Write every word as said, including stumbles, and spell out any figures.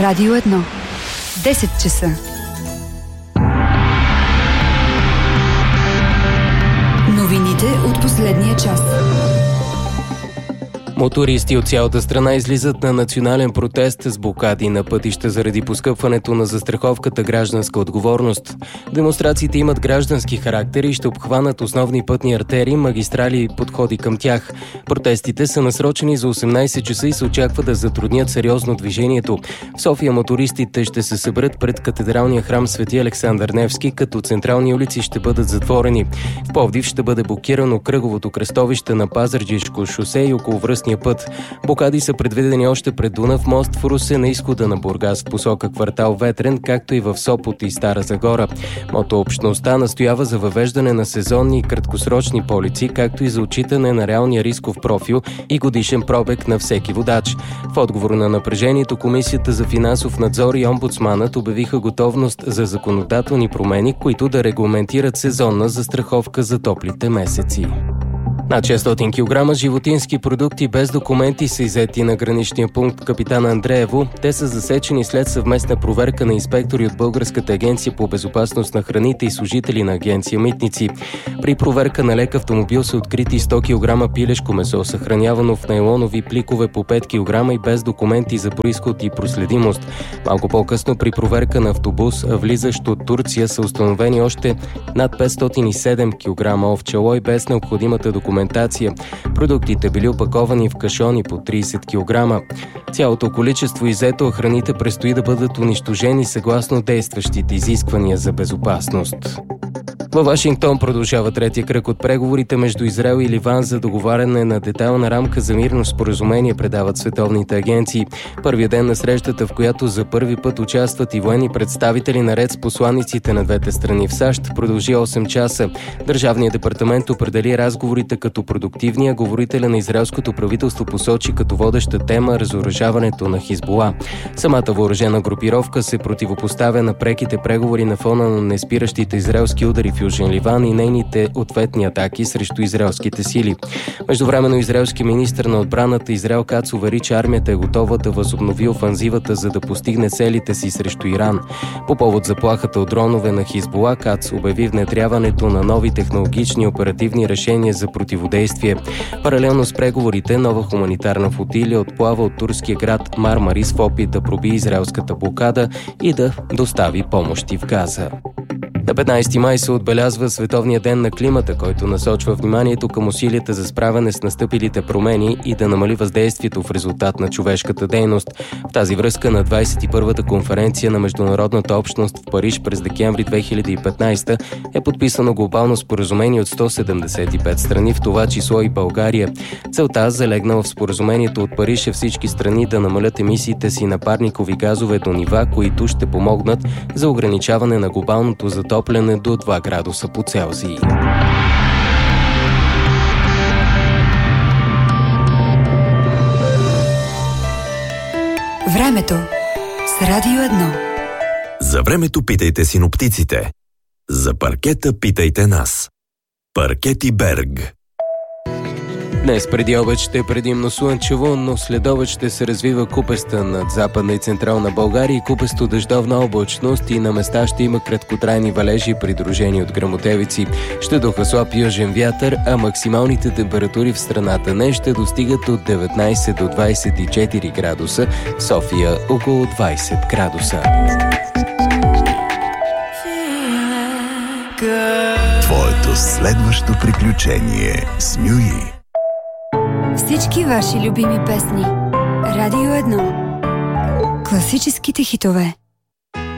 Радио едно. десет часа. Новините от последния час. Мотористи от цялата страна излизат на национален протест с блокади на пътища заради поскъпването на застраховката гражданска отговорност. Демонстрациите имат граждански характер и ще обхванат основни пътни артерии, магистрали и подходи към тях. Протестите са насрочени за осемнайсет часа и се очаква да затруднят сериозно движението. В София мотористите ще се съберат пред катедралния храм Свети Александър Невски, като централни улици ще бъдат затворени. В Пловдив ще бъде блокирано кръговото кръстовище на Пазарджишко шосе и околовръстния път. Блокади са предвидени още пред Дунав мост в Русе на изхода на Бургас в посока квартал Ветрен, както и в Сопот и Стара Загора. Мотообщността настоява за въвеждане на сезонни и краткосрочни полици, както и за отчитане на реалния рисков профил и годишен пробег на всеки водач. В отговор на напрежението, Комисията за финансов надзор и омбудсманът обявиха готовност за законодателни промени, които да регламентират сезонна застраховка за топлите месеци. Над шестстотин килограма животински продукти без документи са иззети на граничния пункт Капитан Андреево. Те са засечени след съвместна проверка на инспектори от Българската агенция по безопасност на храните и служители на агенция Митници. При проверка на лек автомобил са открити сто килограма пилешко месо, съхранявано в нейлонови пликове по пет килограма и без документи за произход и проследимост. Малко по-късно при проверка на автобус, влизащ от Турция, са установени още над петстотин и седем килограма овче лой без необходимата документация. Продуктите били опаковани в кашони по трийсет килограма. Цялото количество иззето, а храните предстои да бъдат унищожени съгласно действащите изисквания за безопасност. Във Вашингтон продължава третия кръг от преговорите между Израел и Ливан за договаряне на детайлна рамка за мирно споразумение, предават световните агенции. Първият ден на срещата, в която за първи път участват и военни представители наред с посланиците на двете страни в САЩ, продължи осем часа. Държавният департамент определи разговорите като продуктивни, а говорителя на израелското правителство посочи като водеща тема разоръжаването на Хизбула. Самата въоръжена групировка се противопоставя на преките преговори на фона на неспиращите израелски удари в Южен Ливан и нейните ответни атаки срещу израелските сили. Междувременно израелски министър на отбраната Израел Кац увери, че армията е готова да възобнови офанзивата, за да постигне целите си срещу Иран. По повод заплахата от дронове на Хизбула, Кац обяви внедряването на нови технологични и оперативни решения за противодействие. Паралелно с преговорите, нова хуманитарна флотилия отплава от турския град Мармарис в опит да проби израелската блокада и да достави помощи в Газа. На петнайсети май се отбелязва Световния ден на климата, който насочва вниманието към усилията за справяне с настъпилите промени и да намали въздействието в резултат на човешката дейност. В тази връзка на двайсет и първата конференция на международната общност в Париж през декември две хиляди и петнайсета е подписано глобално споразумение от сто седемдесет и пет страни, в това число и България. Целта, залегнала в споразумението от Париж, е всички страни да намалят емисиите си на парникови газове до нива, които ще помогнат за ограничаване на глобалното затопляне топлене до два градуса по Целзий. Времето с Радио едно. За времето питайте синоптиците. За паркета питайте нас. Паркети Берг. Днес преди обед ще е предимно слънчево, но след обед ще се развива купеста над Западна и Централна България и купесто дъждовна облачност и на места ще има краткотрайни валежи, придружени от гръмотевици. Ще духа слаб южен вятър, а максималните температури в страната днес ще достигат от деветнайсет до двайсет и четири градуса, в София около двайсет градуса. Твоето следващо приключение с Мюи. Всички ваши любими песни. Радио едно. Класическите хитове.